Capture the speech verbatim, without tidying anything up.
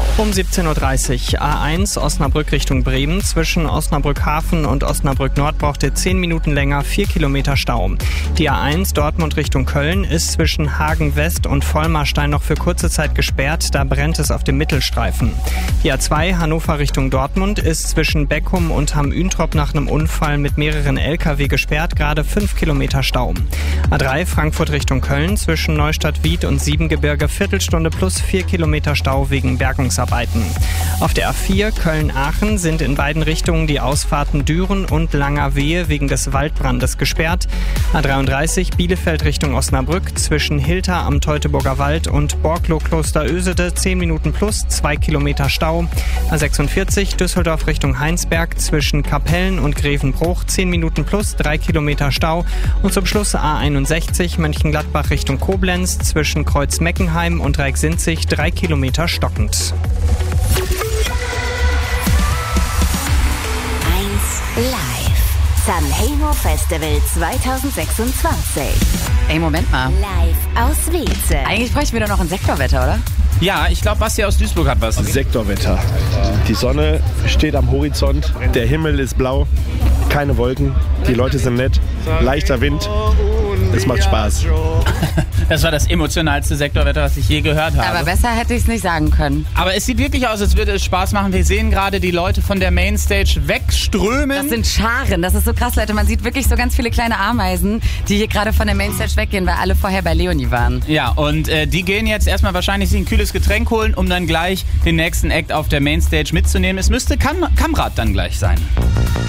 Um siebzehn Uhr dreißig, A eins Osnabrück Richtung Bremen. Zwischen Osnabrück Hafen und Osnabrück Nord braucht ihr zehn Minuten länger, vier Kilometer Stau. Die A eins Dortmund Richtung Köln ist zwischen Hagen West und Vollmarstein noch für kurze Zeit gesperrt, da brennt es auf dem Mittelstreifen. Die A zwei Hannover Richtung Dortmund ist zwischen Beckum und Hamm-Üntrop nach einem Unfall mit mehreren L K W gesperrt, gerade fünf Kilometer Stau. A drei Frankfurt Richtung Köln zwischen Neustadt-Wied und Siebengebirge Viertelstunde plus vier Kilometer Stau wegen Bergungsarbeiten. Auf der A vier Köln-Aachen sind in beiden Richtungen die Ausfahrten Düren und Langerwehe wegen des Waldbrandes gesperrt. A dreiunddreißig Bielefeld Richtung Osnabrück zwischen Hilter am Teutoburger Wald und Borklow-Klosterösede zehn Minuten plus zwei Kilometer Stau. A sechsundvierzig Düsseldorf Richtung Heinsberg zwischen Kapellen und Grevenbruch zehn Minuten plus drei Kilometer Stau. Und zum Schluss A einundsechzig Mönchengladbach Richtung Koblenz zwischen Kreuz-Meckenheim und Reiksinzig drei Kilometer stockend. Live. Sanremo Festival zwanzig sechsundzwanzig. Ey, Moment mal. Live aus Wietze. Eigentlich bräuchten wir doch noch ein Sektorwetter, oder? Ja, ich glaube, Basti aus Duisburg hat was. Sektorwetter. Die Sonne steht am Horizont, der Himmel ist blau, keine Wolken, die Leute sind nett, leichter Wind, es macht Spaß. Das war das emotionalste Sektorwetter, was ich je gehört habe. Aber besser hätte ich es nicht sagen können. Aber es sieht wirklich aus, als würde es Spaß machen. Wir sehen gerade die Leute von der Mainstage wegströmen. Das sind Scharen, das ist so krass, Leute. Man sieht wirklich so ganz viele kleine Ameisen, die hier gerade von der Mainstage weggehen, weil alle vorher bei Leonie waren. Ja, und äh, die gehen jetzt erstmal wahrscheinlich sich ein kühles Getränk holen, um dann gleich den nächsten Act auf der Mainstage mitzunehmen. Es müsste Kam- Kamrat dann gleich sein.